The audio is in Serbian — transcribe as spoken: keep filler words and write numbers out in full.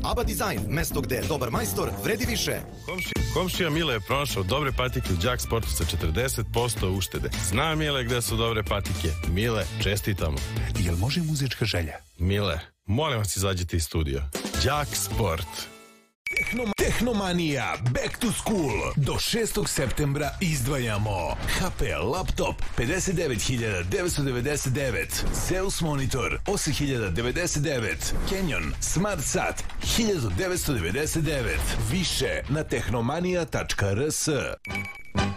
Aba Design, mesto gde je dobar majstor vredi više. Komšija, komšija Mile je pronašao dobre patike u Đak Sportu sa četrdeset posto uštede. Zna Mile gde su dobre patike. Mile, čestitamo. Jel može muzička želja? Mile, molim vas izađite iz studija. Đak Sport. Tehno, Tehnomanija Back to School. Do šestog septembra izdvajamo H P laptop pedeset devet hiljada devetsto devedeset devet, Zeus monitor osam hiljada devedeset devet, Canyon Smart Sat hiljadu devetsto devedeset devet. Više na tehnomanija tačka r s.